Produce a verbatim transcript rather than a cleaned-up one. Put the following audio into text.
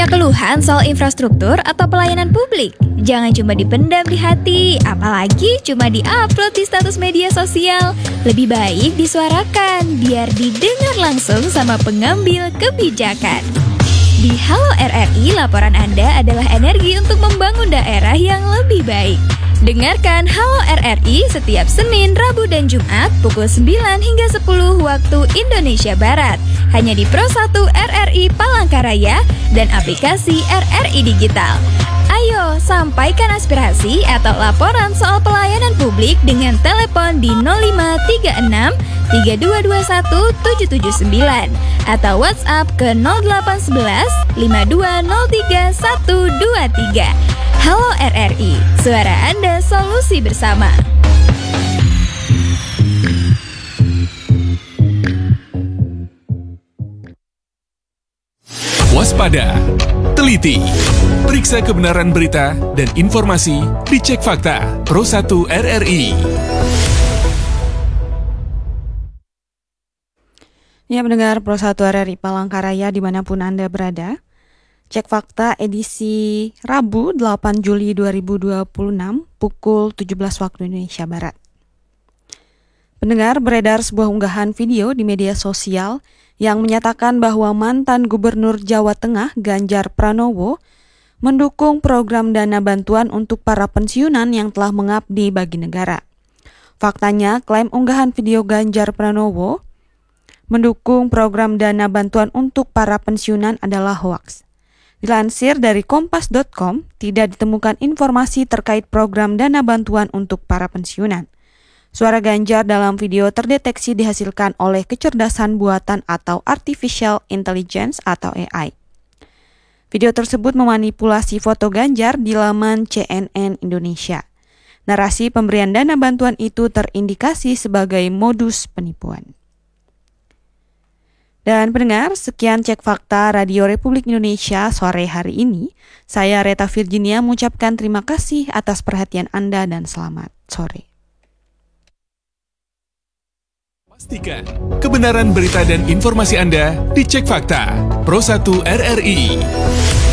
Punya keluhan soal infrastruktur atau pelayanan publik? Jangan cuma dipendam di hati, apalagi cuma di-upload di status media sosial. Lebih baik disuarakan, biar didengar langsung sama pengambil kebijakan. Di Halo R R I, laporan Anda adalah energi untuk membangun daerah yang lebih baik. Dengarkan Halo R R I setiap Senin, Rabu, dan Jumat pukul sembilan hingga sepuluh waktu Indonesia Barat. Hanya di Pro satu R R I Palangkaraya dan aplikasi R R I Digital. Ayo, sampaikan aspirasi atau laporan soal pelayanan publik dengan telepon di nol lima tiga enam tiga dua dua satu tujuh tujuh sembilan atau WhatsApp ke nol delapan satu satu lima dua nol tiga satu dua tiga. Halo R R I, suara Anda solusi bersama. Waspada, teliti, periksa kebenaran berita dan informasi, dicek fakta. Pro satu R R I. Ya, mendengar Pro satu R R I Palangkaraya dimanapun Anda berada. Cek fakta edisi Rabu delapan Juli dua ribu dua puluh enam pukul tujuh belas waktu Indonesia Barat. Pendengar, beredar sebuah unggahan video di media sosial yang menyatakan bahwa mantan Gubernur Jawa Tengah Ganjar Pranowo mendukung program dana bantuan untuk para pensiunan yang telah mengabdi bagi negara. Faktanya, klaim unggahan video Ganjar Pranowo mendukung program dana bantuan untuk para pensiunan adalah hoaks. Dilansir dari kompas dot com, tidak ditemukan informasi terkait program dana bantuan untuk para pensiunan. Suara Ganjar dalam video terdeteksi dihasilkan oleh kecerdasan buatan atau artificial intelligence atau A I. Video tersebut memanipulasi foto Ganjar di laman C N N Indonesia. Narasi pemberian dana bantuan itu terindikasi sebagai modus penipuan. Dan pendengar, sekian cek fakta Radio Republik Indonesia sore hari ini. Saya Reta Virginia mengucapkan terima kasih atas perhatian Anda dan selamat sore. Pastikan kebenaran berita dan informasi Anda dicek fakta. Pro satu R R I.